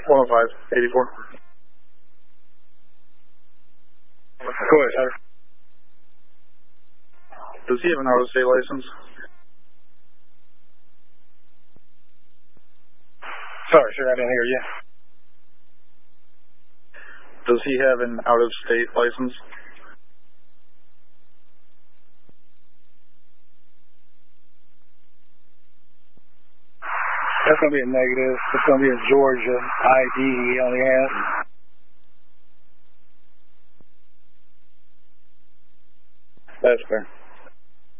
105-84. Go ahead, sir. Does he have an out-of-state license? Sorry, sir, I didn't hear you. Does he have an out-of-state license? That's going to be a negative. It's going to be a Georgia ID he only has. That's fair.